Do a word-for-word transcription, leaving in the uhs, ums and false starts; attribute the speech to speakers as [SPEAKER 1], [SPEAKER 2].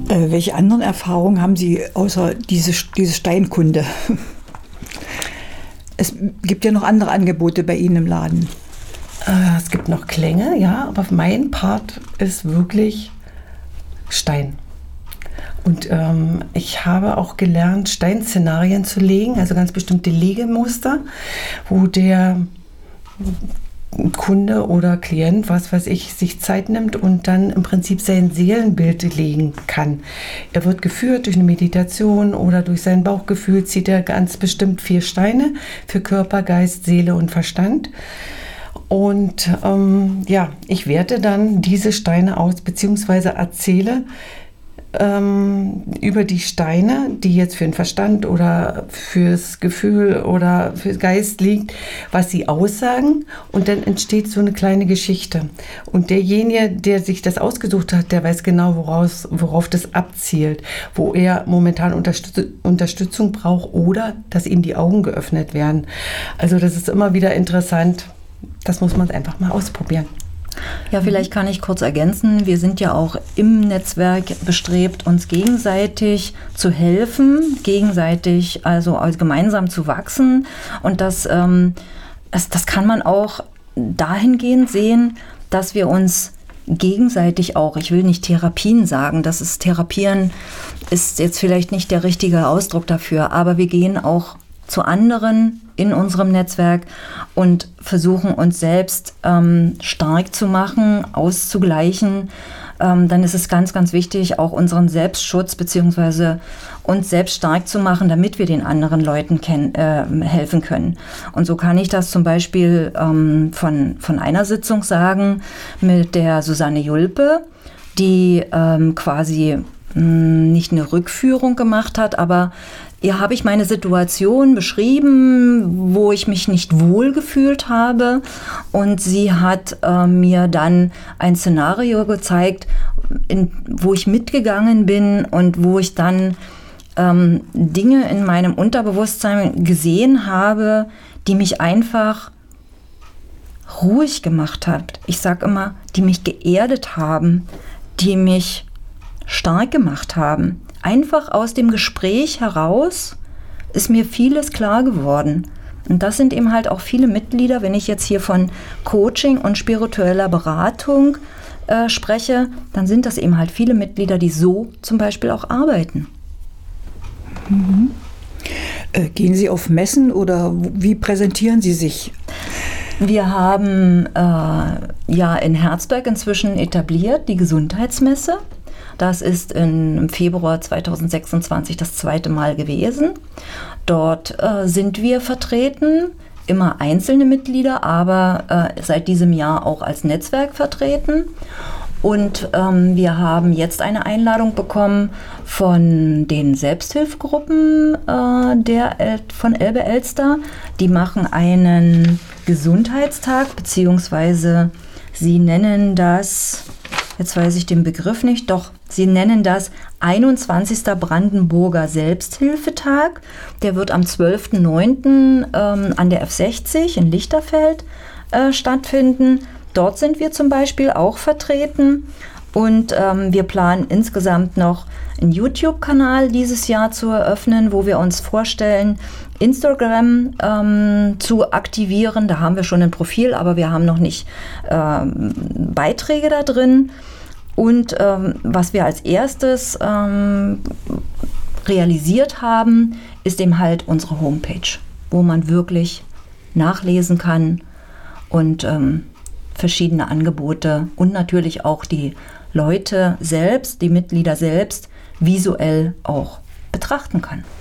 [SPEAKER 1] Äh, welche anderen Erfahrungen haben Sie außer diese, diese Steinkunde? Es gibt ja noch andere Angebote bei Ihnen im Laden.
[SPEAKER 2] Äh, es gibt noch Klänge, ja, aber mein Part ist wirklich Stein. Und ähm, ich habe auch gelernt, Steinszenarien zu legen, also ganz bestimmte Legemuster, wo der Kunde oder Klient, was weiß ich, sich Zeit nimmt und dann im Prinzip sein Seelenbild legen kann. Er wird geführt durch eine Meditation oder durch sein Bauchgefühl, zieht er ganz bestimmt vier Steine für Körper, Geist, Seele und Verstand. Und ähm, ja, ich werte dann diese Steine aus, beziehungsweise erzähle ähm, über die Steine, die jetzt für den Verstand oder fürs Gefühl oder für den Geist liegt, was sie aussagen, und dann entsteht so eine kleine Geschichte. Und derjenige, der sich das ausgesucht hat, der weiß genau, woraus, worauf das abzielt, wo er momentan Unterstütz- Unterstützung braucht oder dass ihm die Augen geöffnet werden. Also das ist immer wieder interessant. Das muss man einfach mal ausprobieren.
[SPEAKER 3] Ja, vielleicht kann ich kurz ergänzen. Wir sind ja auch im Netzwerk bestrebt, uns gegenseitig zu helfen, gegenseitig also, also gemeinsam zu wachsen. Und das, ähm, das, das kann man auch dahingehend sehen, dass wir uns gegenseitig auch, ich will nicht Therapien sagen, das ist Therapieren ist jetzt vielleicht nicht der richtige Ausdruck dafür, aber wir gehen auch zu anderen in unserem Netzwerk und versuchen uns selbst ähm, stark zu machen, auszugleichen. Ähm, dann ist es ganz, ganz wichtig, auch unseren Selbstschutz bzw. uns selbst stark zu machen, damit wir den anderen Leuten ken- äh, helfen können. Und so kann ich das zum Beispiel ähm, von, von einer Sitzung sagen mit der Susanne Julpe, die ähm, quasi mh, nicht eine Rückführung gemacht hat, aber ihr habe ich meine Situation beschrieben, wo ich mich nicht wohl gefühlt habe, und sie hat äh, mir dann ein Szenario gezeigt, in, wo ich mitgegangen bin und wo ich dann ähm, Dinge in meinem Unterbewusstsein gesehen habe, die mich einfach ruhig gemacht hat. Ich sage immer, die mich geerdet haben, die mich stark gemacht haben. Einfach aus dem Gespräch heraus ist mir vieles klar geworden. Und das sind eben halt auch viele Mitglieder, wenn ich jetzt hier von Coaching und spiritueller Beratung äh, spreche, dann sind das eben halt viele Mitglieder, die so zum Beispiel auch arbeiten.
[SPEAKER 1] Mhm. Äh, gehen Sie auf Messen oder wie präsentieren Sie sich?
[SPEAKER 3] Wir haben äh, ja in Herzberg inzwischen etabliert die Gesundheitsmesse. Das ist im Februar zweitausendsechsundzwanzig das zweite Mal gewesen. Dort äh, sind wir vertreten, immer einzelne Mitglieder, aber äh, seit diesem Jahr auch als Netzwerk vertreten. Und ähm, wir haben jetzt eine Einladung bekommen von den Selbsthilfegruppen äh, der El- von Elbe Elster. Die machen einen Gesundheitstag, beziehungsweise sie nennen das, jetzt weiß ich den Begriff nicht, doch sie nennen das einundzwanzigster Brandenburger Selbsthilfetag. Der wird am zwölften neunten Ähm, an der F sechzig in Lichterfeld äh, stattfinden. Dort sind wir zum Beispiel auch vertreten, und ähm, wir planen insgesamt noch einen YouTube-Kanal dieses Jahr zu eröffnen, wo wir uns vorstellen, Instagram ähm, zu aktivieren. Da haben wir schon ein Profil, aber wir haben noch nicht ähm, Beiträge da drin. Und ähm, was wir als erstes ähm, realisiert haben, ist eben halt unsere Homepage, wo man wirklich nachlesen kann und ähm, verschiedene Angebote und natürlich auch die Leute selbst, die Mitglieder selbst visuell auch betrachten kann.